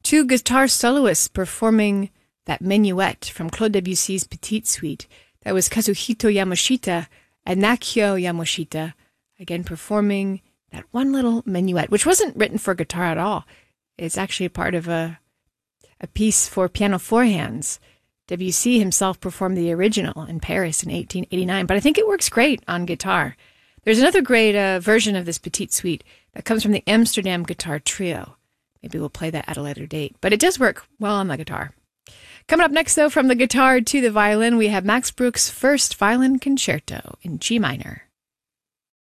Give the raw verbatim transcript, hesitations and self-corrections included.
two guitar soloists performing that minuet from Claude Debussy's Petite Suite. That was Kazuhito Yamashita and Nakio Yamashita, again performing that one little minuet, which wasn't written for guitar at all. It's actually a part of a, a piece for piano four hands. Debussy himself performed the original in Paris in eighteen eighty-nine, but I think it works great on guitar. There's another great uh, version of this Petite Suite that comes from the Amsterdam Guitar Trio. Maybe we'll play that at a later date, but it does work well on the guitar. Coming up next, though, from the guitar to the violin, we have Max Bruch's first violin concerto in G minor.